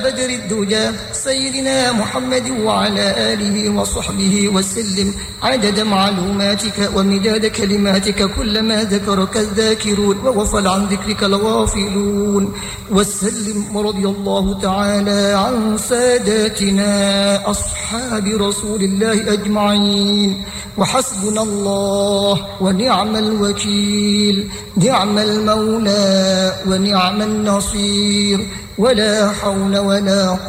بدر الدجى سيدنا محمد وعلى آله وصحبه وسلم عدد معلوماتك ومداد كلماتك كلما ذكرك الذاكرون وغفل عن ذكرك الغافلون. وسلم رضي الله تعالى عن ساداتنا أصحاب رسول الله أجمعين. وحسبنا الله ونعم الوكيل، نعم المولى ونعم النصير، ولا حول ولا قوة